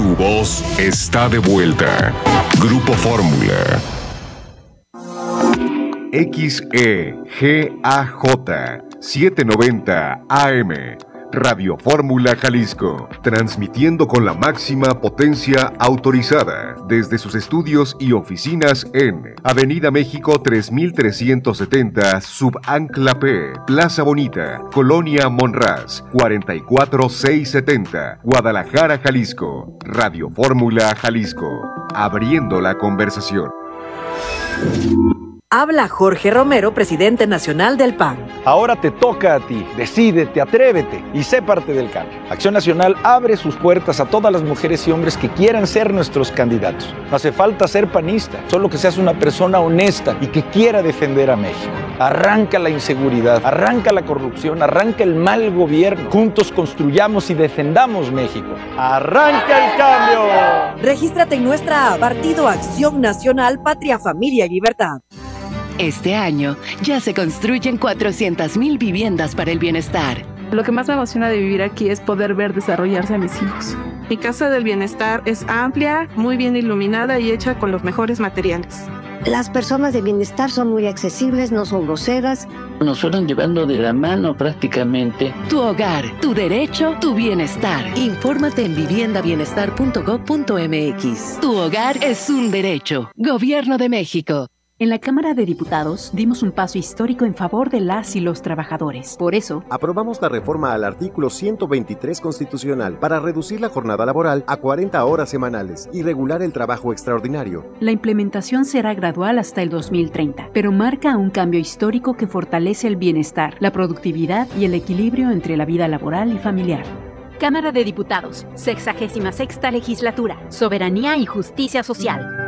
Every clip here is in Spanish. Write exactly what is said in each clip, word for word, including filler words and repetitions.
Tu voz está de vuelta. Grupo Fórmula. X E G A J setecientos noventa A M. Radio Fórmula Jalisco, transmitiendo con la máxima potencia autorizada desde sus estudios y oficinas en Avenida México tres mil trescientos setenta, Subancla P, Plaza Bonita, Colonia Monraz, cuarenta y cuatro mil seiscientos setenta, Guadalajara, Jalisco. Radio Fórmula Jalisco, abriendo la conversación. Habla Jorge Romero, presidente nacional del P A N. Ahora te toca a ti. Decídete, atrévete y sé parte del cambio. Acción Nacional abre sus puertas a todas las mujeres y hombres que quieran ser nuestros candidatos. No hace falta ser panista, solo que seas una persona honesta y que quiera defender a México. Arranca la inseguridad, arranca la corrupción, arranca el mal gobierno. Juntos construyamos y defendamos México. ¡Arranca el cambio! Regístrate en nuestra app Partido Acción Nacional, Patria, Familia y Libertad. Este año ya se construyen cuatrocientas mil viviendas para el bienestar. Lo que más me emociona de vivir aquí es poder ver desarrollarse a mis hijos. Mi Casa del Bienestar es amplia, muy bien iluminada y hecha con los mejores materiales. Las personas de bienestar son muy accesibles, no son groseras. Nos fueron llevando de la mano prácticamente. Tu hogar, tu derecho, tu bienestar. Infórmate en vivienda bienestar punto gob punto m x. Tu hogar es un derecho. Gobierno de México. En la Cámara de Diputados dimos un paso histórico en favor de las y los trabajadores. Por eso, aprobamos la reforma al artículo ciento veintitrés constitucional para reducir la jornada laboral a cuarenta horas semanales y regular el trabajo extraordinario. La implementación será gradual hasta el dos mil treinta, pero marca un cambio histórico que fortalece el bienestar, la productividad y el equilibrio entre la vida laboral y familiar. Cámara de Diputados, sexagésima sexta legislatura, Soberanía y Justicia Social.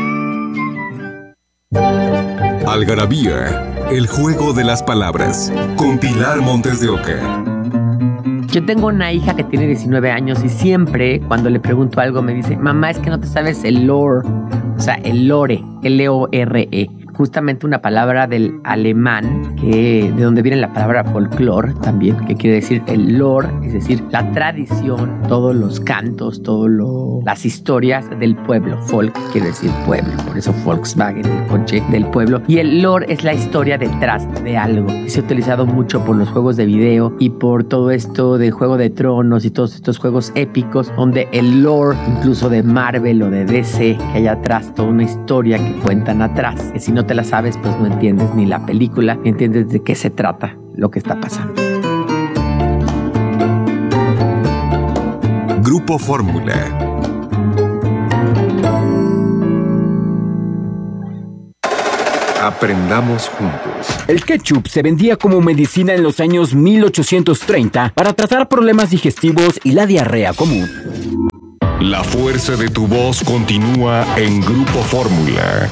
Algarabía, el juego de las palabras, con Pilar Montes de Oca. Yo tengo una hija que tiene diecinueve años y siempre cuando le pregunto algo me dice, mamá, es que no te sabes el lore, o sea, el lore, L O R E. Justamente una palabra del alemán, que de donde viene la palabra folclore también, que quiere decir el lore, es decir, la tradición, todos los cantos, todas las historias del pueblo. Folk quiere decir pueblo, por eso Volkswagen, el coche del pueblo. Y el lore es la historia detrás de algo. Se ha utilizado mucho por los juegos de video y por todo esto de Juego de Tronos y todos estos juegos épicos, donde el lore, incluso de Marvel o de D C, que hay atrás toda una historia que cuentan atrás, que si no te la sabes, pues no entiendes ni la película, ni entiendes de qué se trata lo que está pasando. Grupo Fórmula. Aprendamos juntos. El ketchup se vendía como medicina en los años mil ochocientos treinta para tratar problemas digestivos y la diarrea común. La fuerza de tu voz continúa en Grupo Fórmula.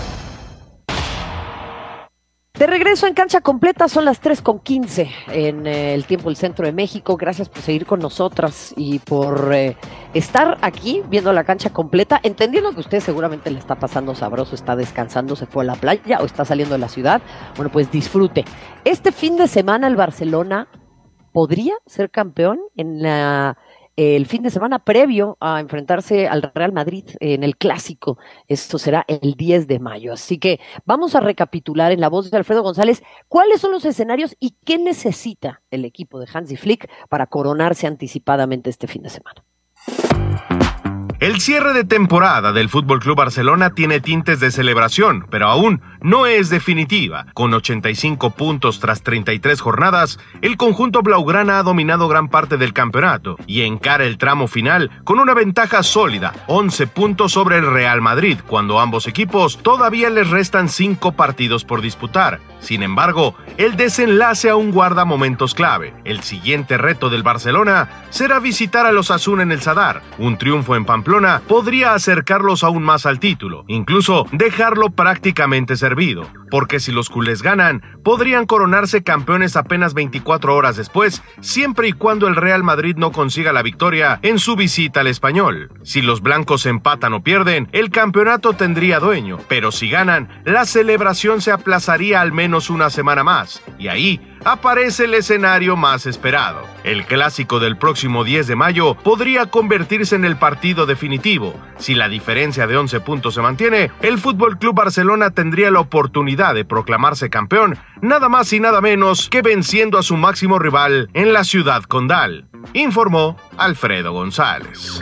De regreso en Cancha Completa, son las tres con quince en eh, el tiempo del centro de México. Gracias por seguir con nosotras y por eh, estar aquí viendo la Cancha Completa, entendiendo que usted seguramente le está pasando sabroso, está descansando, se fue a la playa o está saliendo de la ciudad. Bueno, pues disfrute. Este fin de semana el Barcelona podría ser campeón en la... el fin de semana previo a enfrentarse al Real Madrid en el Clásico. Esto será el diez de mayo. Así que vamos a recapitular en la voz de Alfredo González cuáles son los escenarios y qué necesita el equipo de Hansi Flick para coronarse anticipadamente este fin de semana. El cierre de temporada del F C Barcelona tiene tintes de celebración, pero aún no es definitiva. Con ochenta y cinco puntos tras treinta y tres jornadas, el conjunto blaugrana ha dominado gran parte del campeonato y encara el tramo final con una ventaja sólida, once puntos sobre el Real Madrid, cuando ambos equipos todavía les restan cinco partidos por disputar. Sin embargo, el desenlace aún guarda momentos clave. El siguiente reto del Barcelona será visitar a los Osasuna en el Sadar. Un triunfo en Pamplona podría acercarlos aún más al título, incluso dejarlo prácticamente servido, porque si los culés ganan, podrían coronarse campeones apenas veinticuatro horas después, siempre y cuando el Real Madrid no consiga la victoria en su visita al Español. Si los blancos empatan o pierden, el campeonato tendría dueño, pero si ganan, la celebración se aplazaría al menos una semana más, y ahí aparece el escenario más esperado. El clásico del próximo diez de mayo podría convertirse en el partido definitivo. Si la diferencia de once puntos se mantiene, el F C Barcelona tendría la oportunidad de proclamarse campeón, nada más y nada menos que venciendo a su máximo rival en la Ciudad Condal, informó Alfredo González.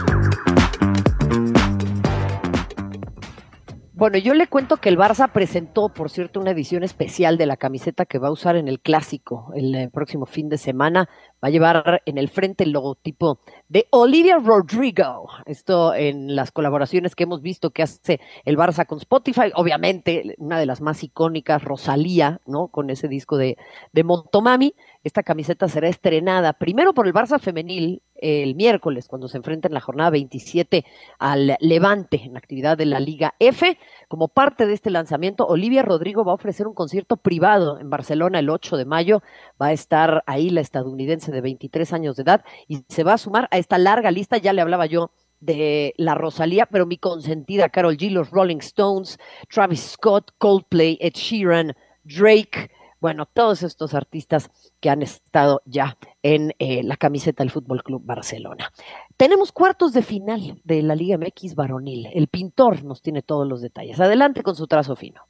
Bueno, yo le cuento que el Barça presentó, por cierto, una edición especial de la camiseta que va a usar en el Clásico el, el próximo fin de semana. Va a llevar en el frente el logotipo de Olivia Rodrigo. Esto en las colaboraciones que hemos visto que hace el Barça con Spotify. Obviamente, una de las más icónicas, Rosalía, ¿no? Con ese disco de, de Motomami. Esta camiseta será estrenada primero por el Barça femenil el miércoles, cuando se enfrenta en la jornada veintisiete al Levante, en actividad de la Liga F. Como parte de este lanzamiento, Olivia Rodrigo va a ofrecer un concierto privado en Barcelona el ocho de mayo. Va a estar ahí la estadounidense de veintitrés años de edad y se va a sumar a esta larga lista. Ya le hablaba yo de la Rosalía, pero mi consentida Karol G, los Rolling Stones, Travis Scott, Coldplay, Ed Sheeran, Drake. Bueno, todos estos artistas que han estado ya en eh, la camiseta del F C Barcelona. Tenemos cuartos de final de la Liga M X varonil. El pintor nos tiene todos los detalles. Adelante con su trazo fino.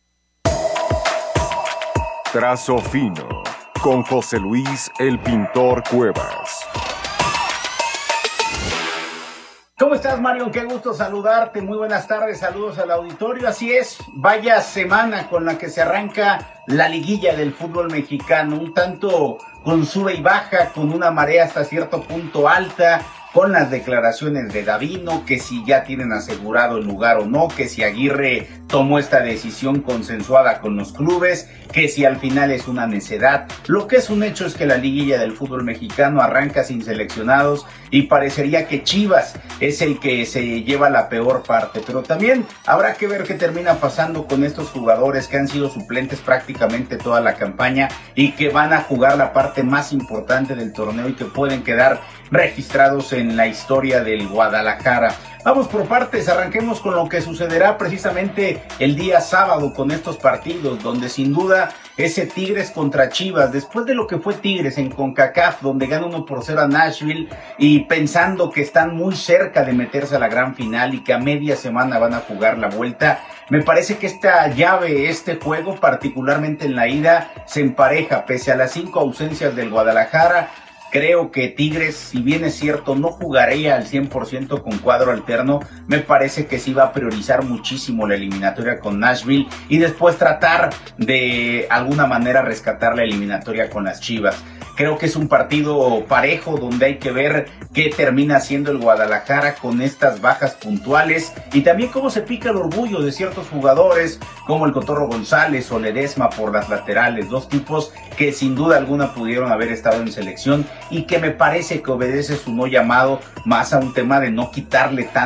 Trazo fino con José Luis el Pintor Cuevas. ¿Cómo estás, Mario? Qué gusto saludarte. Muy buenas tardes, saludos al auditorio. Así es, vaya semana con la que se arranca la liguilla del fútbol mexicano, un tanto con sube y baja, con una marea hasta cierto punto alta, con las declaraciones de Davino, que si ya tienen asegurado el lugar o no, que si Aguirre tomó esta decisión consensuada con los clubes, que si al final es una necedad. Lo que es un hecho es que la liguilla del fútbol mexicano arranca sin seleccionados y parecería que Chivas es el que se lleva la peor parte, pero también habrá que ver qué termina pasando con estos jugadores que han sido suplentes prácticamente toda la campaña y que van a jugar la parte más importante del torneo y que pueden quedar registrados en la historia del Guadalajara. Vamos por partes, arranquemos con lo que sucederá precisamente el día sábado con estos partidos, donde sin duda ese Tigres contra Chivas, después de lo que fue Tigres en CONCACAF, donde gana uno por cero a Nashville y pensando que están muy cerca de meterse a la gran final y que a media semana van a jugar la vuelta, me parece que esta llave, este juego, particularmente en la ida, se empareja pese a las cinco ausencias del Guadalajara. Creo que Tigres, si bien es cierto, no jugaría al cien por ciento con cuadro alterno, me parece que sí va a priorizar muchísimo la eliminatoria con Nashville y después tratar de alguna manera rescatar la eliminatoria con las Chivas. Creo que es un partido parejo donde hay que ver qué termina haciendo el Guadalajara con estas bajas puntuales y también cómo se pica el orgullo de ciertos jugadores como el Cotorro González o Ledesma por las laterales, dos tipos que sin duda alguna pudieron haber estado en selección y que me parece que obedece su no llamado más a un tema de no quitarle tanto